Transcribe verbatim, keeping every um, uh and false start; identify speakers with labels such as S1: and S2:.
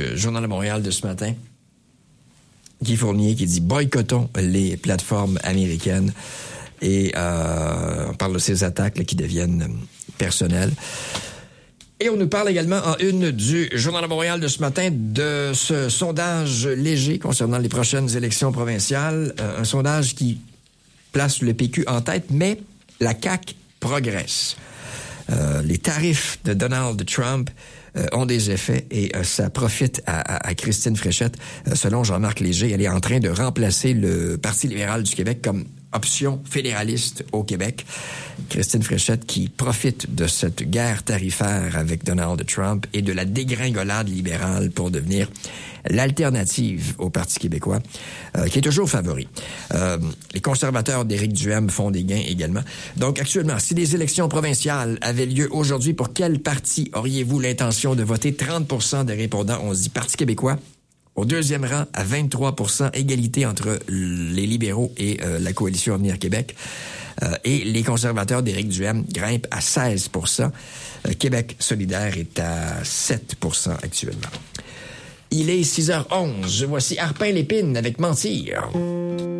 S1: euh, Journal de Montréal de ce matin. Guy Fournier qui dit « Boycottons les plateformes américaines ». Et euh, on parle de ces attaques là, qui deviennent personnelles. Et on nous parle également en une du Journal de Montréal de ce matin de ce sondage léger concernant les prochaines élections provinciales. Euh, un sondage qui place le P Q en tête, mais la C A Q progresse. Euh, les tarifs de Donald Trump euh, ont des effets et euh, ça profite à, à, à Christine Fréchette. Euh, selon Jean-Marc Léger, elle est en train de remplacer le Parti libéral du Québec comme option fédéraliste au Québec. Christine Fréchette qui profite de cette guerre tarifaire avec Donald Trump et de la dégringolade libérale pour devenir l'alternative au Parti québécois, euh, qui est toujours favori. Euh, les conservateurs d'Éric Duhaime font des gains également. Donc actuellement, si les élections provinciales avaient lieu aujourd'hui, pour quel parti auriez-vous l'intention de voter? trente pour cent des répondants ont dit Parti québécois. Au deuxième rang, à vingt-trois pour cent, égalité entre les libéraux et euh, la coalition Avenir Québec. Euh, et les conservateurs d'Éric Duhaime grimpent à seize pour cent. Euh, Québec solidaire est à sept pour cent actuellement. Il est six heures onze. Voici Arpin Lépine avec Mentir.